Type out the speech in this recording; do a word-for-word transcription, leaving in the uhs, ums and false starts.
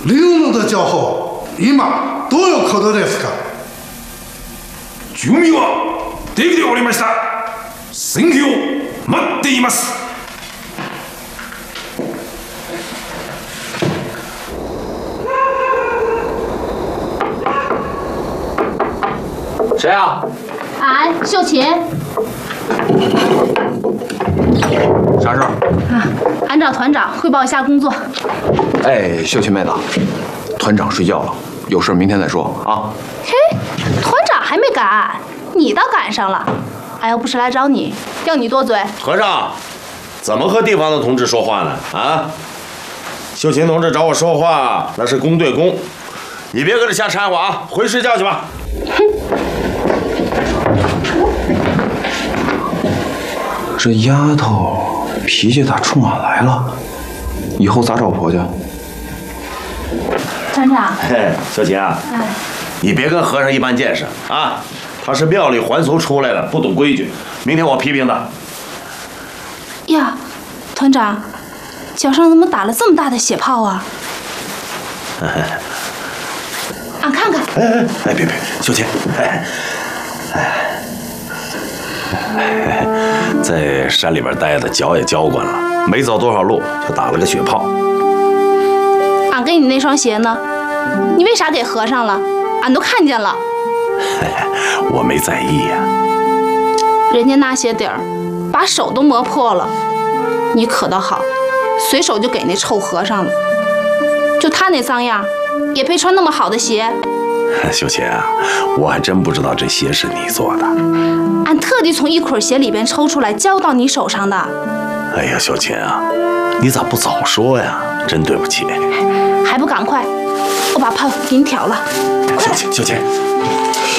灵能的情報、今どういうことですか？ 準備はできておりました。戦機を待っています。 谁啊？ 俺秀琴。 啥事儿？ 啊，俺找团长汇报一下工作。 哎，秀琴妹子，团长睡觉了，有事明天再说啊。 嘿，团长还没赶，你倒赶上了。俺要不是来找你，要你多嘴。 和尚，怎么和地方的同志说话呢？啊，秀琴同志找我说话，那是公对公，你别搁这瞎掺和啊，回睡觉去吧。 哼。 这丫头脾气咋冲俺来了？以后咋找婆家？ 团长， 嘿，秀琴啊，哎，你别跟和尚一般见识啊！他是庙里还俗出来的，不懂规矩。明天我批评他。 呀，团长，脚上怎么打了这么大的血泡啊？俺看看。 哎哎哎，别别，秀琴，哎哎。在山里边待的，脚也浇惯了，没走多少路就打了个血泡。 俺给你那双鞋呢？你为啥给合上了？俺都看见了。 我没在意呀、啊。 人家那鞋底儿把手都磨破了，你可倒好，随手就给那臭和尚了。就他那脏样，也配穿那么好的鞋？ 秀琴啊，我还真不知道这鞋是你做的。 俺特地从一捆鞋里边抽出来交到你手上的。 哎呀，秀琴啊，你咋不早说呀？真对不起。 还不赶快，我把泡给你挑了。 秀琴，秀琴。